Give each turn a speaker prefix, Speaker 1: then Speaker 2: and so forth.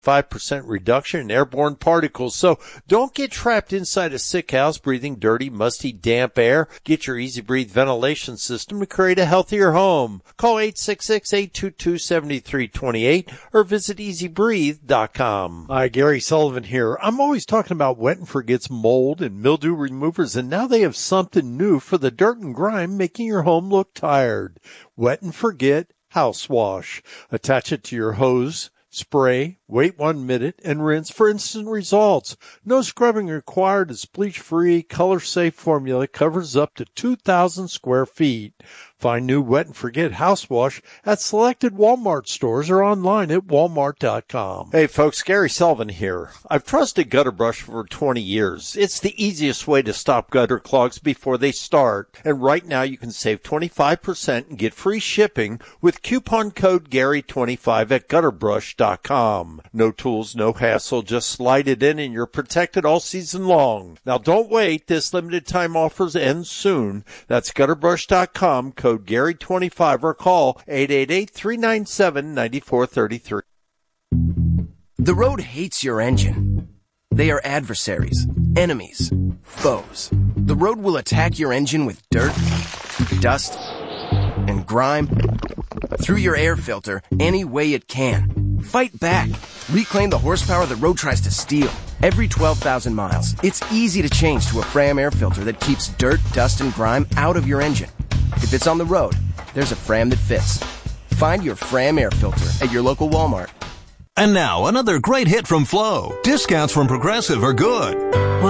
Speaker 1: 5% reduction in airborne particles. So don't get trapped inside a sick house breathing dirty, musty, damp air. Get your Easy Breathe ventilation system to create a healthier home. Call 866-822-7328 or visit EasyBreathe.com.
Speaker 2: Hi, Gary Sullivan here. I'm always talking about Wet and Forget's mold and mildew removers, and now they have something new for the dirt and grime making your home look tired. Wet and Forget House Wash. Attach it to your hose, spray, wait 1 minute, and rinse for instant results. No scrubbing required. This bleach-free, color-safe formula covers up to 2,000 square feet. Find new Wet and Forget House Wash at selected Walmart stores or online at walmart.com.
Speaker 1: Hey folks, Gary Sullivan here. I've trusted Gutter Brush for 20 years. It's the easiest way to stop gutter clogs before they start. And right now you can save 25% and get free shipping with coupon code Gary25 at gutterbrush.com. No tools, no hassle, just slide it in and you're protected all season long. Now don't wait, this limited time offers end soon. That's gutterbrush.com, code Gary25, or call 888-397-9433.
Speaker 3: The road hates your engine. They are adversaries, enemies, foes. The road will attack your engine with dirt, dust, and grime through your air filter any way it can. Fight back. Reclaim the horsepower the road tries to steal. Every 12,000 miles, it's easy to change to a Fram air filter that keeps dirt, dust, and grime out of your engine. If it's on the road, there's a Fram that fits. Find your Fram air filter at your local Walmart.
Speaker 4: And now, another great hit from Flo. Discounts from Progressive are good.